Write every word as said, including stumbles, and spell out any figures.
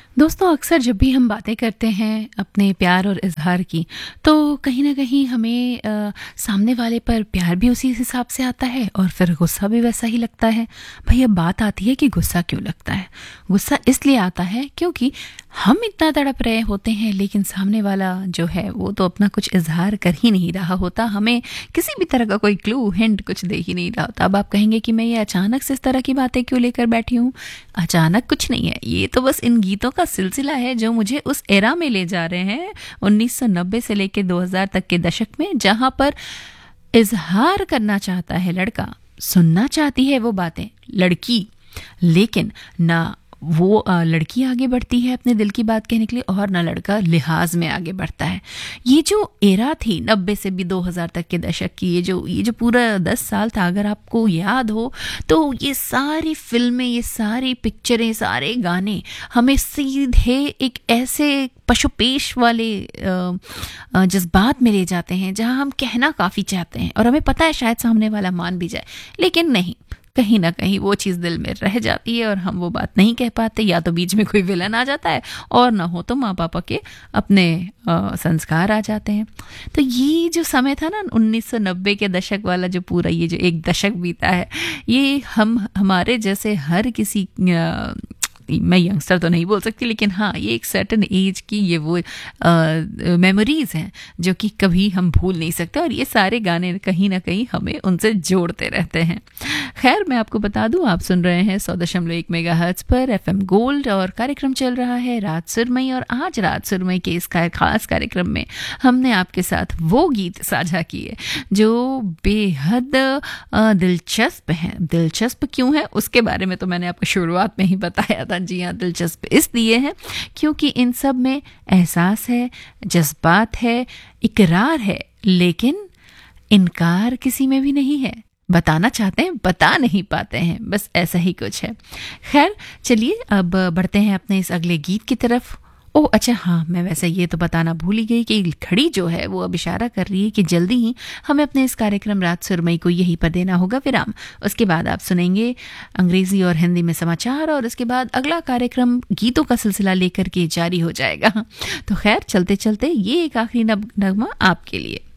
दोस्तों अक्सर जब भी हम बातें करते हैं अपने प्यार और इज़हार की, तो कहीं न कहीं हमें अ, सामने वाले पर प्यार भी उसी हिसाब से आता है और फिर गुस्सा भी वैसा ही लगता है। भई अब बात आती है कि गुस्सा क्यों लगता है? गुस्सा इसलिए आता है क्योंकि हम इतना तड़प रहे होते हैं, लेकिन सामने वाला जो है वो तो अपना कुछ इज़हार कर ही नहीं रहा होता, हमें किसी भी तरह का कोई क्लू, हिंट कुछ दे ही नहीं रहा होता। अब आप कहेंगे कि मैं ये अचानक से इस तरह की बातें क्यों लेकर बैठी हूँ? अचानक कुछ नहीं है, ये तो बस इन गीतों का सिलसिला है जो मुझे उस एरा में ले जा रहे हैं, उन्नीस सौ नब्बे से लेके दो हज़ार तक के दशक में, जहाँ पर इज़हार करना चाहता है लड़का, सुनना चाहती है वो बातें लड़की, लेकिन ना वो अ, लड़की आगे बढ़ती है अपने दिल की बात कहने के लिए और ना लड़का लिहाज में आगे बढ़ता है। ये जो एरा थी नब्बे से भी दो हज़ार तक के दशक की, ये जो ये जो पूरा दस साल था, अगर आपको याद हो तो ये सारी फिल्में, ये सारी पिक्चरें, सारे गाने हमें सीधे एक ऐसे पशुपेश वाले अ, अ, जज्बात में ले जाते हैं जहां हम कहना काफ़ी चाहते हैं और हमें पता है शायद सामने वाला मान भी जाए, लेकिन नहीं, कहीं ना कहीं वो चीज़ दिल में रह जाती है और हम वो बात नहीं कह पाते, या तो बीच में कोई विलन आ जाता है और ना हो तो माँ पापा के अपने अ, संस्कार आ जाते हैं। तो ये जो समय था ना उन्नीस सौ नब्बे के दशक वाला, जो पूरा ये जो एक दशक बीता है, ये हम हमारे जैसे हर किसी अ, मैं यंगस्टर तो नहीं बोल सकती, लेकिन हाँ, ये एक सर्टन एज की ये वो मेमोरीज हैं जो कि कभी हम भूल नहीं सकते, और ये सारे गाने कहीं ना कहीं हमें उनसे जोड़ते रहते हैं। खैर, मैं आपको बता दूं, आप सुन रहे हैं सौ दशमलव एक मेगा हर्ट्ज पर एफएम गोल्ड और कार्यक्रम चल रहा है रात सुरमई, और आज रात सुरमई के इस खास कार्यक्रम में हमने आपके साथ वो गीत साझा किए जो बेहद अ, दिलचस्प हैं। दिलचस्प क्यों है उसके बारे में तो मैंने आपको शुरुआत में ही बताया था। जी हाँ, दिलचस्प इसलिए है क्योंकि इन सब में एहसास है, जज्बात है, इकरार है, लेकिन इनकार किसी में भी नहीं है। बताना चाहते हैं, बता नहीं पाते हैं, बस ऐसा ही कुछ है। खैर, चलिए अब बढ़ते हैं अपने इस अगले गीत की तरफ। ओह अच्छा, हाँ, मैं वैसे ये तो बताना भूल ही गई कि घड़ी जो है वो अब इशारा कर रही है कि जल्दी ही हमें अपने इस कार्यक्रम रात सुरमई को यहीं पर देना होगा विराम। उसके बाद आप सुनेंगे अंग्रेजी और हिंदी में समाचार, और उसके बाद अगला कार्यक्रम गीतों का सिलसिला लेकर के जारी हो जाएगा। तो खैर, चलते चलते ये एक आखिरी नगमा आपके लिए।